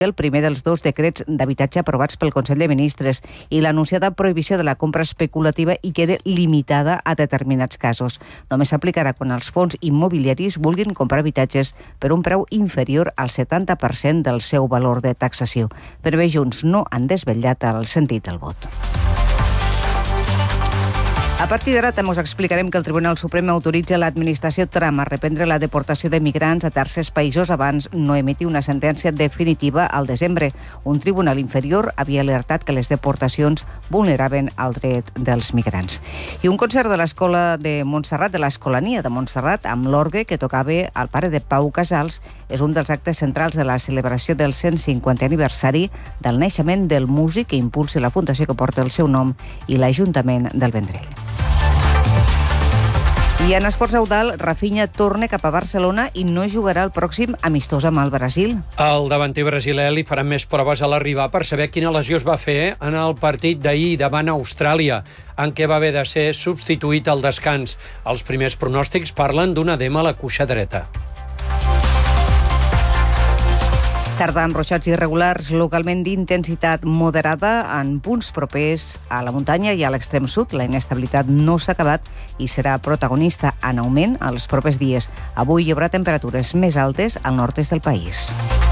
el primer dels 2 decrets d'habitatge aprovats pel Consell de Ministres i l'anunciada prohibició de la compra especulativa i quede limitada a determinats casos. Només s'aplicarà quan els fons immobiliaris vulguin comprar habitatges per un preu inferior al 70% del seu valor de taxació. Per bé, Junts no han desvetllat el sentit del vot. A partir d'ara també us explicarem que el Tribunal Suprem autoritza l'administració Trump a reprendre la deportació de migrants a tercers països abans no emitir una sentència definitiva al desembre. Un tribunal inferior havia alertat que les deportacions vulneraven el dret dels migrants. I un concert de l'Escola de Montserrat, de l'Escolania de Montserrat, amb l'orgue que tocava el pare de Pau Casals, és un dels actes centrals de la celebració del 150è aniversari del naixement del músic que impulsa la fundació que porta el seu nom i l'Ajuntament del Vendrell. I en esports Eudal, Rafinha torna cap a Barcelona i no jugarà el pròxim amistós amb el Brasil. El davanter brasiler li faran més proves a l'arribar per saber quina lesió es va fer en el partit d'ahir davant Austràlia, en què va haver de ser substituït al descans. Els primers pronòstics parlen d'un edema a la cuixa dreta. Tarda amb ruixats irregulars, localment d'intensitat moderada en punts propers a la muntanya i a l'extrem sud. La inestabilitat no s'ha acabat i serà protagonista en augment els propers dies. Avui hi haurà temperatures més altes al nord-est del país.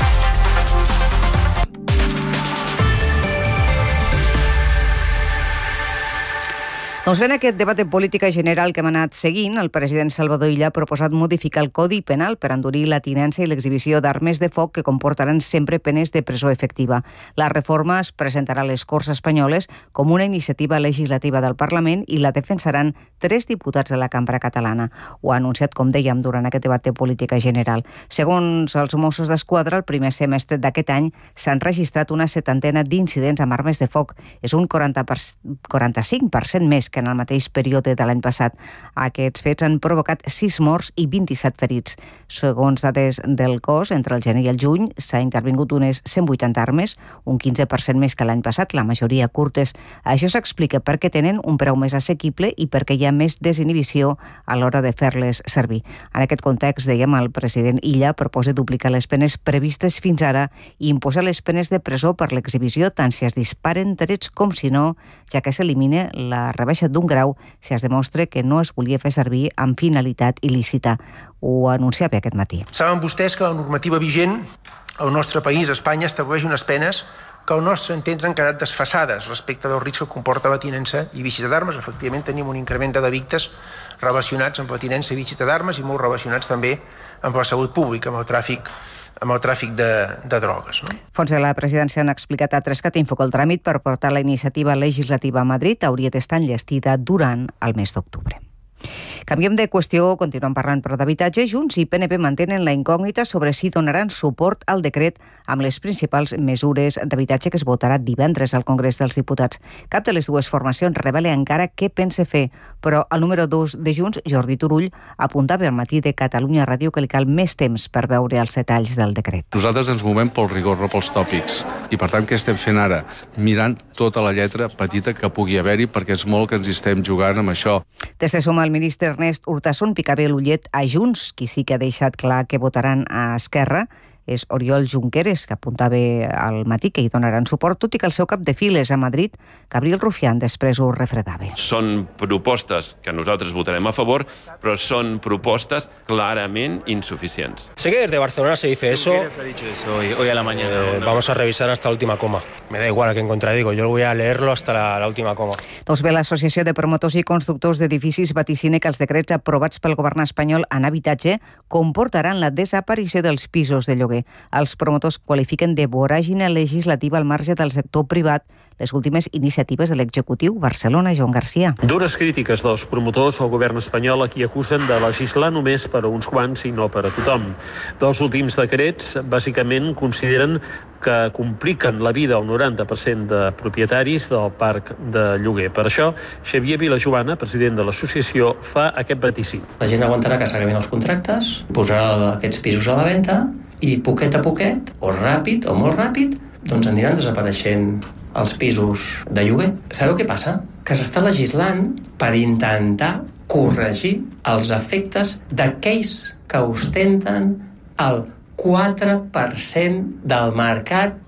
Doncs bé, en aquest debat de política general que hem anat seguint, el president Salvador Illa ha proposat modificar el Codi Penal per endurir la tinença i l'exhibició d'armes de foc que comportaran sempre penes de presó efectiva. La reforma es presentarà a les Corts Espanyoles com una iniciativa legislativa del Parlament i la defensaran 3 diputats de la cambra catalana. Ho ha anunciat, com dèiem, durant aquest debat de política general. Segons els Mossos d'Esquadra, el primer semestre d'aquest any s'han registrat una 70ena d'incidents amb armes de foc. És un 45% més que en el mateix període de l'any passat. Aquests fets han provocat 6 morts i 27 ferits. Segons dades del cos, entre el gener i el juny s'ha intervingut unes 180 armes, un 15% més que l'any passat, la majoria curtes. Això s'explica perquè tenen un preu més assequible i perquè hi ha més desinhibició a l'hora de fer-les servir. En aquest context, dèiem, el president Illa proposa duplicar les penes previstes fins ara i imposar les penes de presó per l'exhibició tant si es disparen trets com si no, ja que s'elimina la rebaixa d'un grau si es demostra que no es volia fer servir amb finalitat il·lícita. Ho anunciava aquest matí. Saben vostès que la normativa vigent al nostre país, a Espanya, estableix unes penes que al nostre entendre han quedat desfasades respecte del risc que comporta la tinença i visita d'armes. Efectivament, tenim un increment de delictes relacionats amb la tinença i visita d'armes i molt relacionats també amb la salut pública, amb el tràfic de drogues. No? Fons de la presidència han explicat a Trescat-Info que el tràmit per portar la iniciativa legislativa a Madrid hauria d'estar enllestida durant el mes d'octubre. Canviem de qüestió, continuem parlant però d'habitatge. Junts i PNP mantenen la incògnita sobre si donaran suport al decret amb les principals mesures d'habitatge que es votarà divendres al Congrés dels Diputats. Cap de les dues formacions revela encara què pensa fer, però el número 2 de Junts, Jordi Turull, apuntava al matí de Catalunya Ràdio que li cal més temps per veure els detalls del decret. Nosaltres ens movem pel rigor, no pels tòpics. I per tant, què estem fent ara? Mirant tota la lletra petita que pugui haver-hi, perquè és molt que ens estem jugant amb això. Des de Suma, el ministre Ernest Urtasun picava l'ullet a Junts, qui sí que ha deixat clar que votaran a Esquerra és Oriol Junqueras, que apuntava al matí que hi donaran suport, tot i que el seu cap de files a Madrid, Gabriel Rufián, després ho refredava. Són propostes que nosaltres votarem a favor, però són propostes clarament insuficients. Sé que desde Barcelona se dice eso. Junqueras ha dicho eso hoy a la mañana. Vamos a revisar hasta la última coma. Me da igual a quién contradigo, yo voy a leerlo hasta la última coma. Doncs bé, l'Associació de Promotors i Constructors d'Edificis vaticina que els decrets aprovats pel govern espanyol en habitatge comportaran la desaparició dels pisos de lloguer. Els promotors qualifiquen de voràgina legislativa al marge del sector privat les últimes iniciatives de l'executiu. Barcelona, Joan Garcia. Dures crítiques dels promotors al govern espanyol, a qui acusen de legislar només per a uns quants i no per a tothom. Dels últims decrets, bàsicament, consideren que compliquen la vida al 90% de propietaris del parc de lloguer. Per això, Xavier Vilajoana, president de l'associació, fa aquest vaticini. La gent aguantarà que s'acabin els contractes, posarà aquests pisos a la venda i poquet a poquet, o ràpid o molt ràpid, doncs aniran desapareixent els pisos de lloguer. Sabeu què passa? Que s'està legislant per intentar corregir els efectes d'aquells que ostenten el 4% del mercat